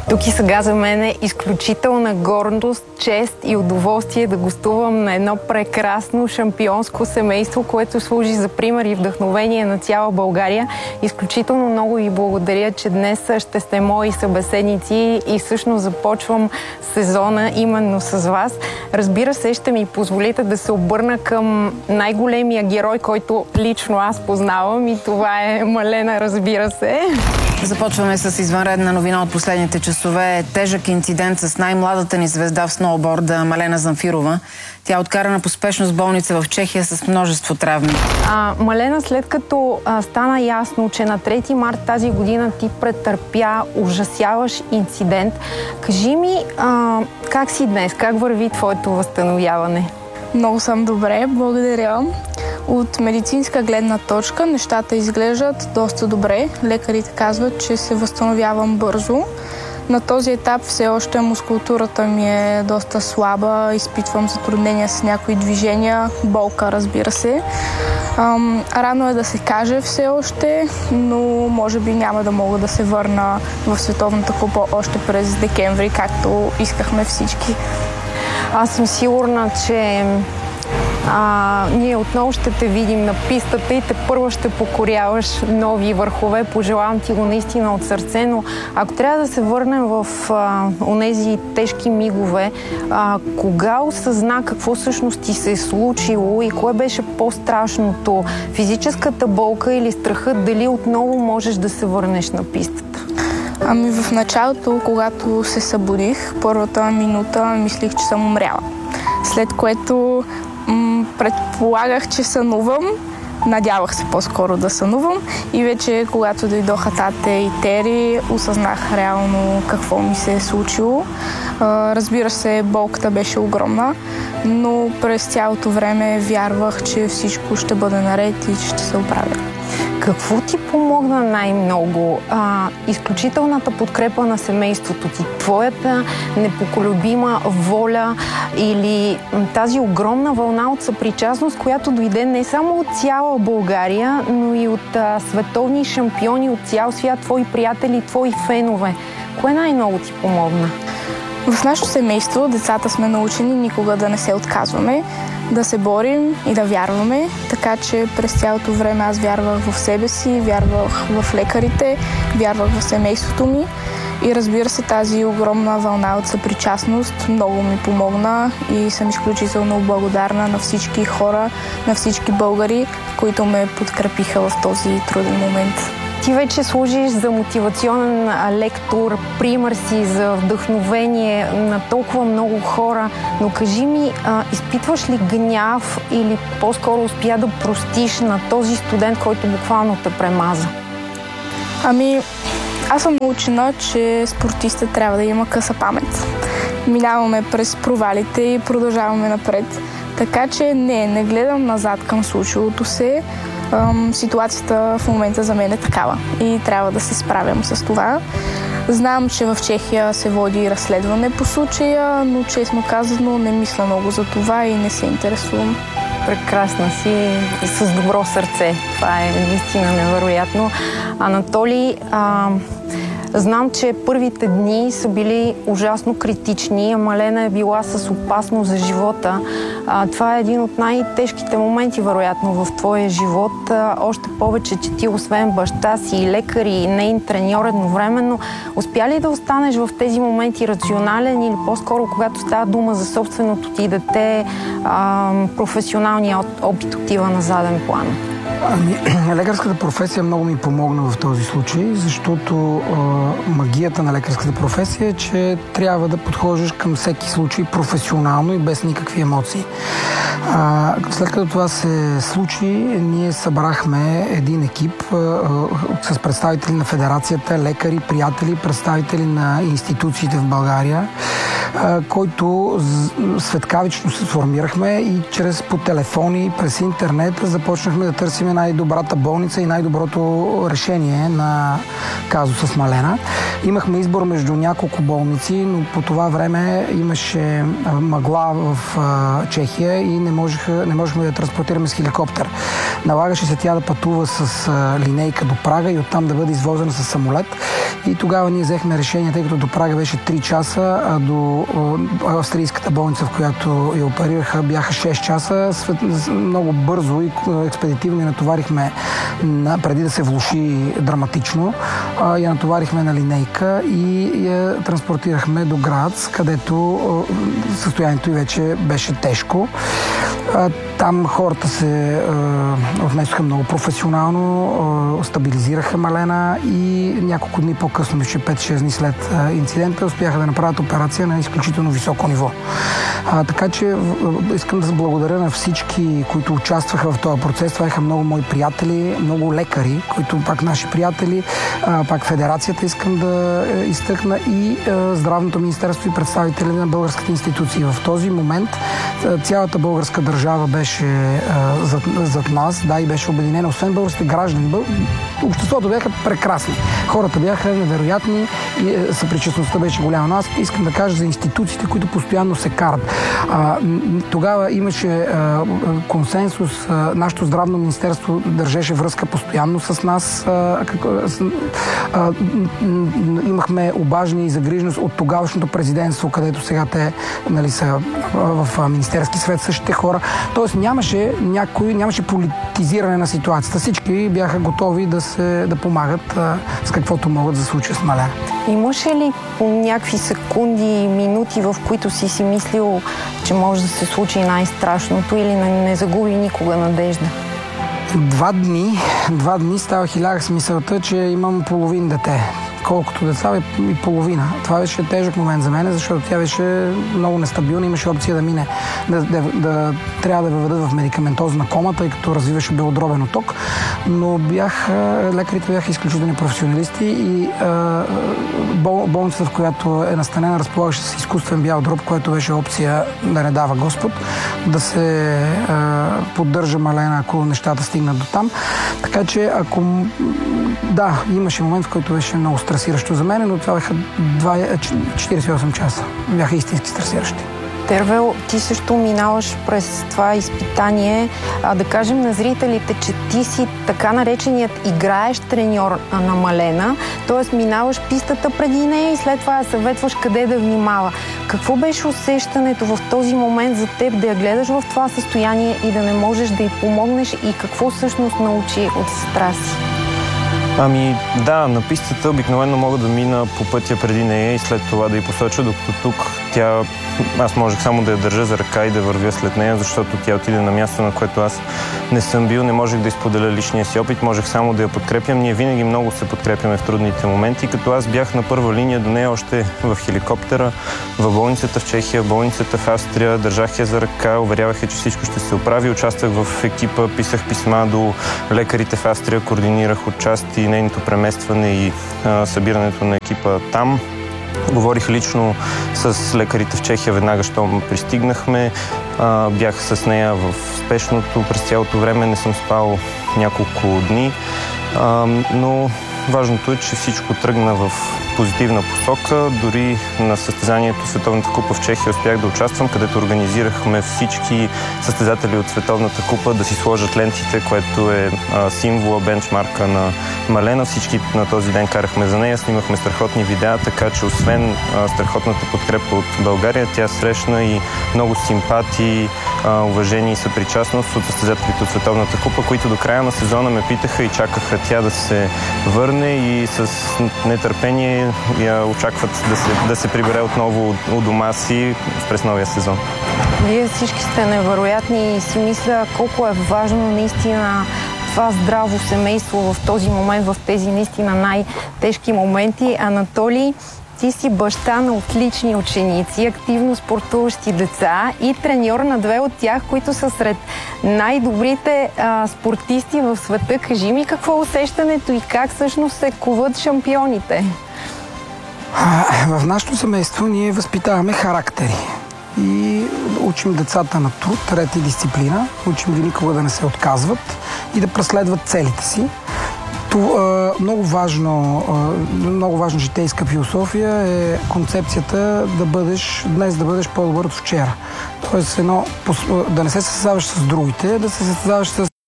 Тук и сега за мен е изключителна гордост, чест и удоволствие да гостувам на едно прекрасно шампионско семейство, което служи за пример и вдъхновение на цяла България. Изключително много ви благодаря, че днес ще сте мои събеседници и всъщност започвам сезона именно с вас. Разбира се, ще ми позволите да се обърна към най-големия герой, който лично аз познавам, и това е Малена, разбира се. Започваме с извънредна новина от последните часове. Тежък инцидент с най-младата ни звезда в сноуборда Малена Замфирова. Тя е откарана по спешност в болница в Чехия с множество травми. Малена, след като стана ясно, че на 3 март тази година ти претърпя ужасяващ инцидент, кажи ми как си днес? Как върви твоето възстановяване? Много съм добре, благодаря. От медицинска гледна точка нещата изглеждат доста добре. Лекарите казват, че се възстановявам бързо. На този етап все още мускулатурата ми е доста слаба, изпитвам затруднения с някои движения, болка, разбира се. Рано е да се каже все още, но може би няма да мога да се върна в Световната купа още през декември, както искахме всички. Аз съм сигурна, че ние отново ще те видим на пистата и тепърва ще покоряваш нови върхове. Пожелавам ти го наистина от сърце, но ако трябва да се върнем в онези тежки мигове, кога осъзна какво всъщност ти се е случило и кое беше по-страшното? Физическата болка или страхът дали отново можеш да се върнеш на пистата? В началото, когато се събудих, първата минута мислих, че съм умряла. След което предполагах, че сънувам, надявах се по-скоро да сънувам, и вече когато дойдоха тате и Тери, осъзнах реално какво ми се е случило. Разбира се, болката беше огромна, но през цялото време вярвах, че всичко ще бъде наред и че ще се оправя. Какво ти помогна най-много? Изключителната подкрепа на семейството ти, твоята непоколебима воля или тази огромна вълна от съпричастност, която дойде не само от цяла България, но и от световни шампиони от цял свят, твои приятели, твои фенове. Кое най-много ти помогна? В нашето семейство децата сме научени никога да не се отказваме, да се борим и да вярваме, така че през цялото време аз вярвах в себе си, вярвах в лекарите, вярвах в семейството ми и разбира се, тази огромна вълна от съпричастност много ми помогна и съм изключително благодарна на всички хора, на всички българи, които ме подкрепиха в този труден момент. Ти вече служиш за мотивационен лектор, пример си за вдъхновение на толкова много хора, но кажи ми, изпитваш ли гняв или по-скоро успя да простиш на този студент, който буквално те премаза? Аз съм научена, че спортистът трябва да има къса памет. Минаваме през провалите и продължаваме напред. Така че не гледам назад към случилото се. Ситуацията в момента за мен е такава и трябва да се справям с това. Знам, че в Чехия се води разследване по случая, но честно казано не мисля много за това и не се интересувам. Прекрасна си и с добро сърце. Това е наистина невероятно. Анатолий, знам, че първите дни са били ужасно критични, а Малена е била с опасност за живота. Това е един от най-тежките моменти, вероятно, в твоя живот. Още повече, че ти, освен баща си и лекар и нейн треньор едновременно, успя ли да останеш в тези моменти рационален или по-скоро, когато става дума за собственото ти дете, професионалният опит отива на заден план? Лекарската професия много ми помогна в този случай, защото магията на лекарската професия е, че трябва да подхождаш към всеки случай професионално и без никакви емоции. След като това се случи, ние събрахме един екип с представители на федерацията, лекари, приятели, представители на институциите в България, който светкавично се сформирахме и чрез по телефони, през интернет започнахме да търсим най-добрата болница и най-доброто решение на казуса с Малена. Имахме избор между няколко болници, но по това време имаше мъгла в Чехия и не можехме да я транспортираме с хеликоптер. Налагаше се тя да пътува с линейка до Прага и оттам да бъде извозена с самолет. И тогава ние взехме решение, тъй като до Прага беше 3 часа, а до австрийската болница, в която я оперираха, бяха 6 часа. Много бързо и експедитивно я натоварихме, преди да се влоши драматично, я натоварихме на линейка и я транспортирахме до Грац, където състоянието й вече беше тежко. Там хората се отнесоха много професионално, стабилизираха Малена и няколко дни по-късно, 5-6 дни след инцидента, успяха да направят операция на изключително високо ниво. Така че искам да благодаря на всички, които участваха в този процес. Това бяха много мои приятели, много лекари, които пак наши приятели, пак Федерацията искам да изтъкна и Здравното министерство и представители на българските институции. В този момент цялата българска държава беше зад нас, да, и беше обединена, освен българските граждани. Обществото бяха прекрасни. Хората бяха невероятни и съпричастността беше голяма. Но аз искам да кажа за институциите, които постоянно се карат. Тогава имаше консенсус. Нашето здравно министерство държеше връзка постоянно с нас. Имахме обаждане и загриженост от тогавашното президентство, където сега те са в Министерски съвет същите хора. Тоест нямаше политизиране на ситуацията. Всички бяха готови да помагат с каквото могат да случи с Малена. Имаше ли някакви секунди, минути, в които си мислил, че може да се случи най-страшното или не загуби никога надежда? 2 дни ставах и лягах с мисълта, че имам половин дете. Колкото деца и половина. Това беше тежък момент за мен, защото тя беше много нестабилна. Имаше опция да мине, трябва да въведат в медикаментозна кома, тъй като развиваше белодробен отток. Но лекарите бяха изключителни професионалисти и болницата, в която е настанена, разполагаше с изкуствен бял дроб, което беше опция, да не дава Господ, да се поддържа Малена, ако нещата стигнат до там. Така че имаше момент, в който беше много стресиращо за мен, но това бяха 48 часа. Бяха истински стресиращи. Тервел, ти също минаваш през това изпитание. Да кажем на зрителите, че ти си така нареченият играещ треньор на Малена, т.е. минаваш пистата преди нея и след това я съветваш къде да внимава. Какво беше усещането в този момент за теб да я гледаш в това състояние и да не можеш да й помогнеш и какво всъщност научи от сестра си? На пистата обикновено мога да мина по пътя преди нея и след това да й посоча, докато тук аз можех само да я държа за ръка и да вървя след нея, защото тя отиде на място, на което аз не съм бил, не можех да изподеля личния си опит, можех само да я подкрепям. Ние винаги много се подкрепяме в трудните моменти, като аз бях на първа линия до нея още в хеликоптера, в болницата в Чехия, болницата в Австрия, държах я за ръка, уверявах я, че всичко ще се оправи, участвах в екипа, писах писма до лекарите в Австрия, координирах отчасти нейното преместване и събирането на екипа там. Говорих лично с лекарите в Чехия веднага, щом пристигнахме. Бях с нея в спешното през цялото време, не съм спал няколко дни, но важното е, че всичко тръгна в позитивна посока. Дори на състезанието в Световната купа в Чехия успях да участвам, където организирахме всички състезатели от Световната купа да си сложат лентите, което е символа, бенчмарка на Малена. Всички на този ден карахме за нея, снимахме страхотни видеа, така че освен страхотната подкрепа от България, тя срещна и много симпатии, уважение и съпричастност от състезателите от Световната купа, които до края на сезона ме питаха и чакаха тя да се върне и с нетърпение я очакват да се прибере отново у дома си през новия сезон. Вие всички сте невероятни и си мисля колко е важно наистина това здраво семейство в този момент, в тези наистина най-тежки моменти. Анатолий, ти си баща на отлични ученици, активно спортуващи деца и треньор на 2 от тях, които са сред най-добрите спортисти в света. Кажи ми какво е усещането и как всъщност се коват шампионите? В нашето семейство ние възпитаваме характери и учим децата на труд, ред и дисциплина. Учим ги никога да не се отказват и да преследват целите си. Много важна житейска философия е концепцията днес да бъдеш по-добър от вчера. Тоест да не се състезаваш с другите, да се състезаваш с